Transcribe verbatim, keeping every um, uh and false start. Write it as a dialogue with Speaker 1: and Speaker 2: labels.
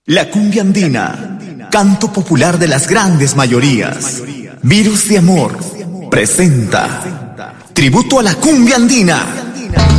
Speaker 1: La cumbia andina, canto popular de las grandes mayorías. Virus de Amor presenta Tributo a la cumbia andina.